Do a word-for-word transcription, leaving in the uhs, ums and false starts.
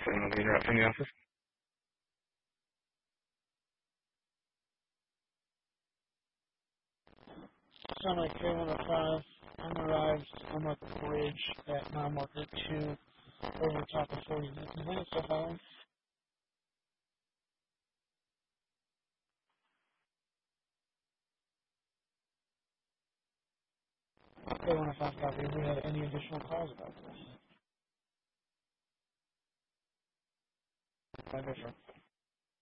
seven will be right from the office. Sound like K one oh five. I'm arrived. I'm at the bridge at mile marker two over top of forty. Is that still following? K one oh five copy. Have we had any additional calls about this? Five,